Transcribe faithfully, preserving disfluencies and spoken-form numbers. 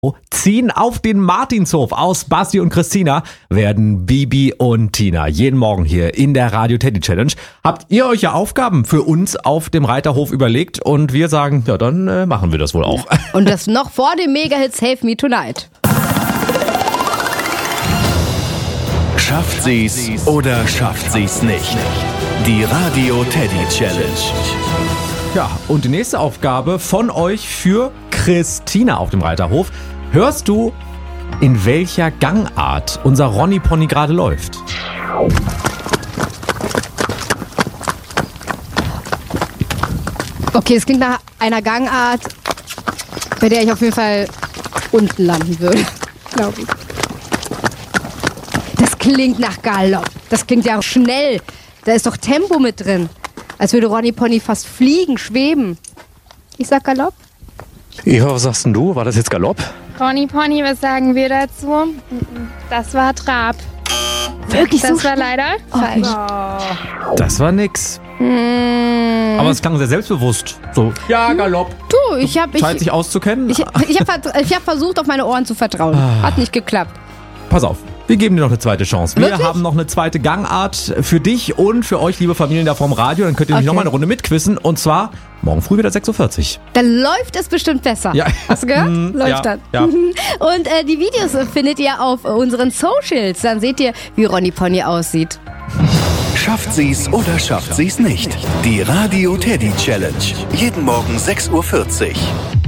ziehen auf den Martinshof. Aus Basti und Christina werden Bibi und Tina jeden Morgen hier in der Radio Teddy Challenge. Habt ihr euch ja Aufgaben für uns auf dem Reiterhof überlegt und wir sagen, ja dann äh, machen wir das wohl auch. Und das noch vor dem Mega-Hit Save Me Tonight. Schafft sie's oder schafft sie's nicht? Die Radio Teddy Challenge. Ja, und die nächste Aufgabe von euch für Christina auf dem Reiterhof. Hörst du, in welcher Gangart unser Ronny-Pony gerade läuft? Okay, es klingt nach einer Gangart, bei der ich auf jeden Fall unten landen würde, glaube ich. Das klingt nach Galopp. Das klingt ja schnell. Da ist doch Tempo mit drin. Als würde Ronny Pony fast fliegen, schweben. Ich sag Galopp. Eva, was sagst denn du? War das jetzt Galopp? Ronny Pony, was sagen wir dazu? Das war Trab. Wirklich Das so war schnell? leider Oh, falsch. Das war nix. Hm. Aber es klang sehr selbstbewusst. So, ja, Galopp. Du, ich habe ich, Scheint sich auszukennen. ich, ich hab, ich hab versucht, auf meine Ohren zu vertrauen. Hat nicht geklappt. Pass auf, wir geben dir noch eine zweite Chance. Wir Wirklich? haben noch eine zweite Gangart für dich und für euch, liebe Familien da vom Radio. Dann könnt ihr nämlich Okay. noch mal eine Runde mitquissen. Und zwar morgen früh wieder sechs Uhr vierzig. Dann läuft es bestimmt besser. Ja. Hast du gehört? Mm, läuft ja, dann. ja. Und äh, die Videos findet ihr auf unseren Socials. Dann seht ihr, wie Ronny Pony aussieht. Schafft sie's oder schafft sie's nicht? Die Radio Teddy Challenge. Jeden Morgen sechs Uhr vierzig.